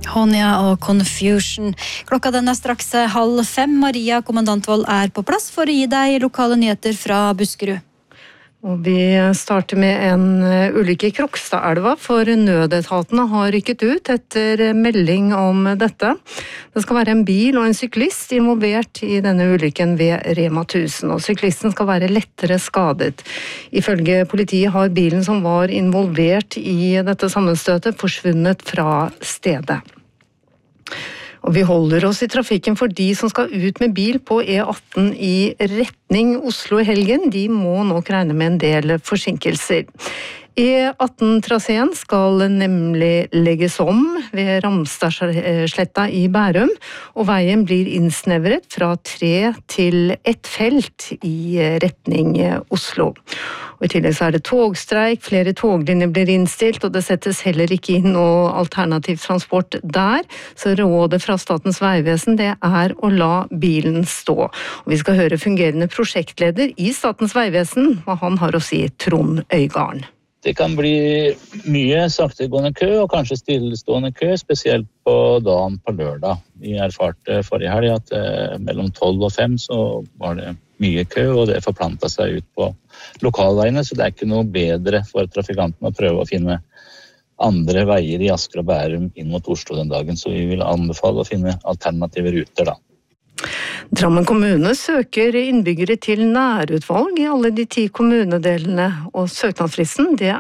Honja og Confusion. Klokka den straks 4:30. Maria Kommandantvold på plass for å gi deg lokale nyheter fra Buskerud. Og vi starter med en ulykke i Krokstadelva, for nødetatene har rykket ut etter melding om dette. Det skal være en bil og en syklist involvert i denne ulykken ved Rema 1000, og syklisten skal være lettere skadet. Ifølge politiet har bilen som var involvert i dette sammenstøtet forsvunnet fra stedet. Og vi holder oss i trafikken for de som skal ut med bil på E18 i retning Oslo i helgen. De må nok regne med en del forsinkelser. E18-traseen skal nemlig legges om ved Ramstadsletta i Bærum, og veien blir innsnevret fra 3 til 1 felt i retning Oslo. Og I tillegg så det togstreik, flere toglinjer blir innstilt, og det settes heller ikke inn noe alternativ transport der, så rådet fra Statens vegvesen det å la bilen stå. Og vi skal høre fungerende prosjektleder i Statens vegvesen, hva han har å si, Trond Øygarden. Det kan bli mye saktegående kø, og kanskje stillestående kø, spesielt på dagen på lørdag. Vi erfarte forrige helg at mellom 12 og 5 så var det mye kø, og det forplantet seg ut på lokalveiene, så det ikke noe bedre for trafikantene å prøve å finne andre veier i Asker og Bærum inn mot Oslo den dagen, så vi vil anbefale å finne alternative ruter da. Drammen kommune søker innbyggere til nærutvalg i alle de 10 kommunedelene, og søknadsfristen det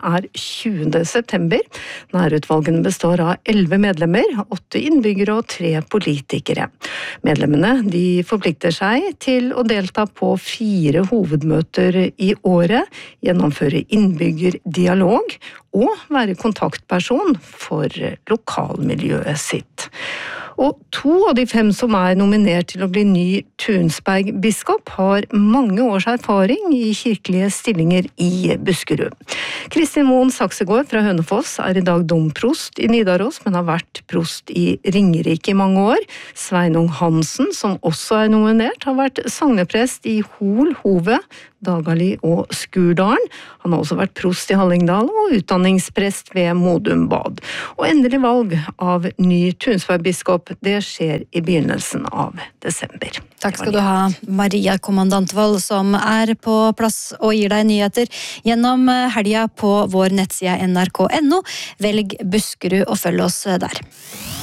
20. september. Nærutvalgene består av 11 medlemmer, 8 innbyggere og 3 politikere. Medlemmene de forplikter seg til å delta på 4 hovedmøter i året, gjennomføre innbyggerdialog og være kontaktperson for lokalmiljøet sitt. Og 2 av de 5 som nominert til å bli ny Tunsberg-biskop har mange års erfaring i kirkelige stillinger i Buskerud. Kristin Moen Saksegård fra Hønefoss I dag domprost i Nidaros, men har vært prost i Ringerike i mange år. Sveinung Hansen, som også nominert, har vært sogneprest i Hol, Hove, Dagali og Skurdalen. Han har også vært prost i Hallingdal og utdanningsprest ved Modum Bad. Og endelig valg av ny Tunsberg-biskop, det skjer i begynnelsen av desember. Takk skal du ha, Maria Kommandantvold, som på plass og gir deg nyheter gjennom helga på vår nettside nrk.no. Velg Buskerud og følg oss der.